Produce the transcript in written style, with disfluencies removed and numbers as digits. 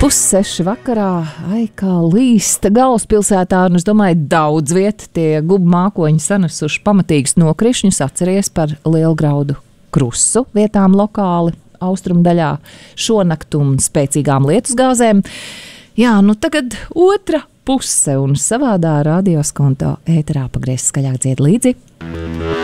5:30 vakarā, kā līsta galvaspilsētā, un es domāju, daudz vieta tie gubu mākoņi sanesuši pamatīgus nokrišņus, atceries par Lielgraudu krusu vietām lokāli austrumdaļā, šonakt un spēcīgām lietusgāzēm. Jā, nu tagad otra puse un savādā radioskonto ēterā pagriez skaļāk dzied līdzi.